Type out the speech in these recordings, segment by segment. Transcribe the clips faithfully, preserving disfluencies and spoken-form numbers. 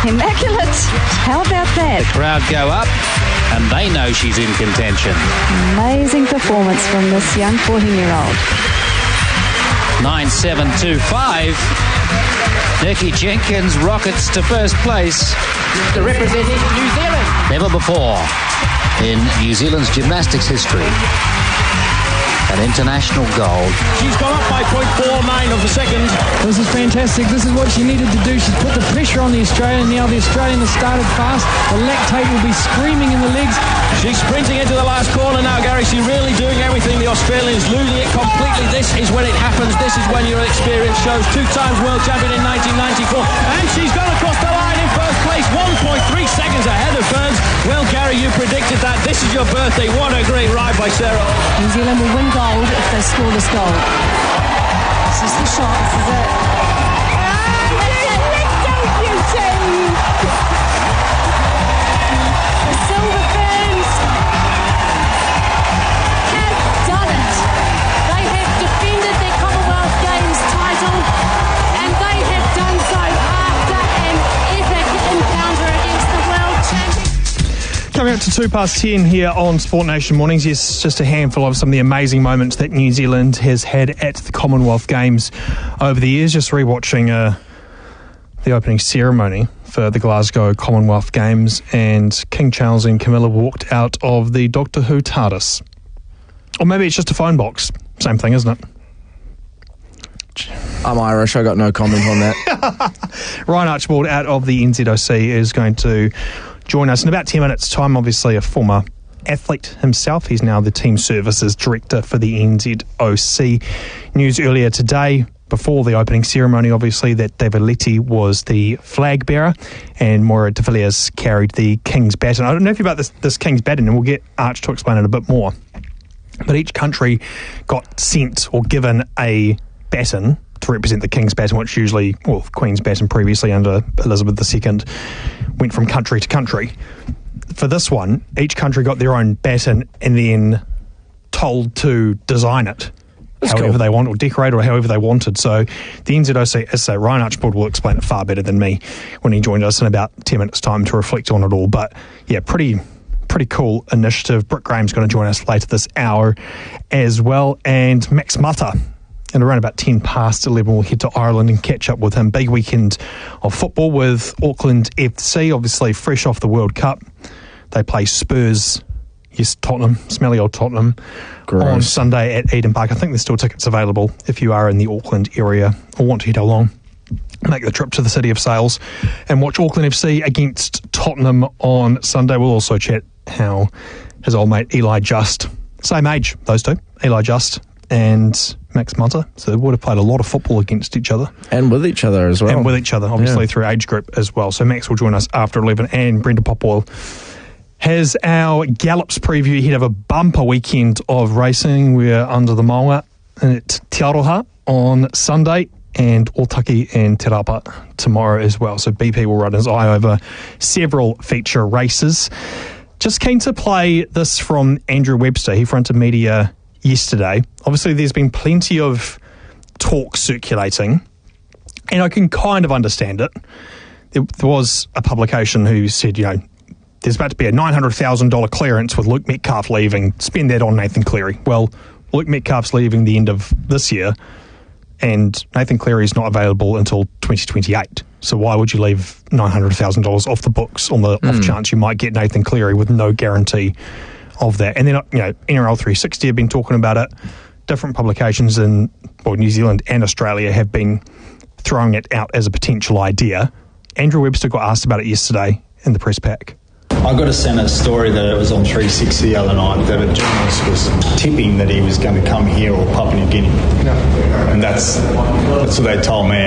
Immaculate. How about that? The crowd go up and they know she's in contention. Amazing performance from this young fourteen-year-old. nine seven two five. Nikki Jenkins rockets to first place. Representing New Zealand. Never before in New Zealand's gymnastics history. An international gold. She's gone up by point four nine of the second. This is fantastic. This is what she needed to do. She's put the pressure on the Australian. Now the Australian has started fast. The lactate will be screaming in the legs. She's sprinting into the last corner now, Gary. She's really doing everything. The Australian's losing it completely. This is when it happens. This is when your experience shows. Two times world champion in nineteen ninety-four. And she's gone across the line in first place. one point three seconds ahead of Burns. Well, Gary, you predicted that. This is your birthday. What a great ride by Sarah. New Zealand will win gold if they score this goal. This is the shot. This is it. Ah, little beauty. The Silver Ferns have done it. They have defended their Commonwealth Games title, and they have done so after an epic encounter against the world champion. Coming up to two past ten here on Sport Nation Mornings. Yes, just a handful of some of the amazing moments that New Zealand has had at the Commonwealth Games over the years. Just rewatching uh, the opening ceremony for the Glasgow Commonwealth Games, and King Charles and Camilla walked out of the Doctor Who TARDIS. Or maybe it's just a phone box. Same thing, isn't it? I'm Irish, I got no comment on that. Ryan Archibald out of the N Z O C is going to join us in about ten minutes' time. Obviously a former athlete himself. He's now the Team Services Director for the N Z O C. News earlier today, before the opening ceremony, obviously, that David Letty was the flag bearer and Moira de Villiers carried the King's baton. I don't know if you about this, this King's baton, and we'll get Arch to explain it a bit more. But each country got sent or given a baton to represent the King's baton, which usually, well, Queen's baton previously under Elizabeth the Second, went from country to country. For this one, each country got their own baton and then told to design it That's however cool. they want, or decorate, or however they wanted. So the N Z O C, as I say, Ryan Archibald will explain it far better than me when he joined us in about ten minutes' time to reflect on it all. But yeah, pretty pretty cool initiative. Britt Graham's going to join us later this hour as well, and Max Mata. And around about ten past eleven, we'll head to Ireland and catch up with him. Big weekend of football with Auckland F C, obviously fresh off the World Cup. They play Spurs, yes, Tottenham, smelly old Tottenham, Gross. on Sunday at Eden Park. I think there's still tickets available if you are in the Auckland area or want to head along. Make the trip to the City of Sails and watch Auckland F C against Tottenham on Sunday. We'll also chat how his old mate Eli Just, same age, those two, Eli Just and Max Mata, so they would have played a lot of football against each other. And with each other as well. And with each other, obviously, yeah. through age group as well. So Max will join us after eleven, and Brenda Popwell has our Gallops preview ahead of a bumper weekend of racing. We're under the maunga at Te Aroha on Sunday, and Otaki and Te Rapa tomorrow as well. So B P will run his eye over several feature races. Just keen to play this from Andrew Webster. He fronted media yesterday. Obviously, there's been plenty of talk circulating, and I can kind of understand it. There, there was a publication who said, you know, there's about to be a nine hundred thousand dollars clearance with Luke Metcalf leaving. Spend that on Nathan Cleary. Well, Luke Metcalf's leaving the end of this year, and Nathan Cleary's not available until twenty twenty-eight. So why would you leave nine hundred thousand dollars off the books on the mm. off chance you might get Nathan Cleary with no guarantee of that? And then, you know, N R L three sixty have been talking about it. Different publications in well, New Zealand and Australia have been throwing it out as a potential idea. Andrew Webster got asked about it yesterday in the press pack. I got a Senate story that it was on three sixty the other night that a journalist was tipping that he was going to come here or Papua New Guinea. No. And that's that's what they told me.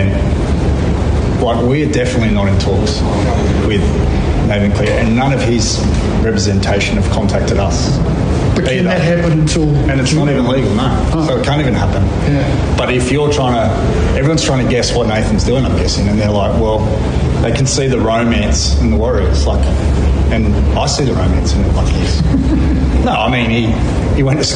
And, like, we're definitely not in talks with Nathan Cleary, and none of his representation have contacted us. But can either. that happen until... And it's not even legal, no. Oh. So it can't even happen. Yeah. But if you're trying to... Everyone's trying to guess what Nathan's doing, I'm guessing, and they're like, well, they can see the romance in the Warriors, like... And I see the romance in it, like, yes. No, I mean, he, he went to